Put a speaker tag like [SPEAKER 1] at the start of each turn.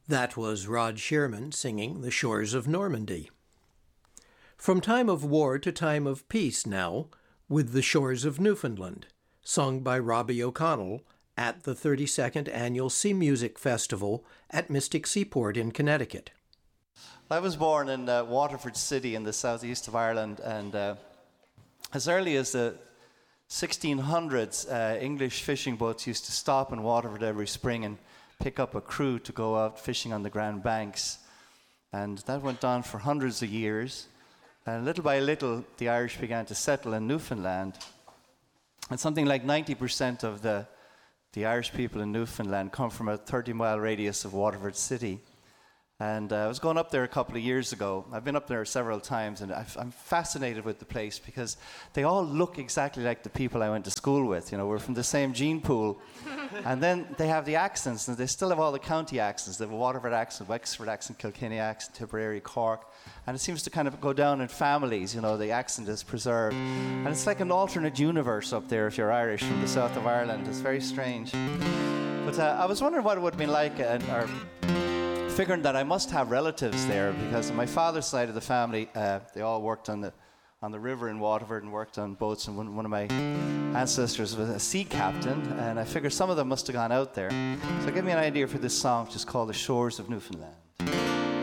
[SPEAKER 1] That was Rod Shearman singing The Shores of Normandy. From time of war to time of peace now, with The Shores of Newfoundland, sung by Robbie O'Connell at the 32nd Annual Sea Music Festival at Mystic Seaport in Connecticut.
[SPEAKER 2] I was born in Waterford City in the southeast of Ireland, and as early as the 1600s, English fishing boats used to stop in Waterford every spring and pick up a crew to go out fishing on the Grand Banks. And that went on for hundreds of years. And little by little, the Irish began to settle in Newfoundland. And something like 90% of the Irish people in Newfoundland come from a 30-mile radius of Waterford City. And I was going up there a couple of years ago. I've been up there several times, and I'm fascinated with the place because they all look exactly like the people I went to school with. You know, we're from the same gene pool. And then they have the accents, and they still have all the county accents. They have a Waterford accent, Wexford accent, Kilkenny accent, Tipperary, Cork. And it seems to kind of go down in families, you know, the accent is preserved. And it's like an alternate universe up there if you're Irish from the south of Ireland. It's very strange. But I was wondering what it would have been like, or figuring that I must have relatives there, because on my father's side of the family, they all worked on the river in Waterford and worked on boats, and one of my ancestors was a sea captain, and I figured some of them must have gone out there. So give me an idea for this song, which is called The Shores of Newfoundland.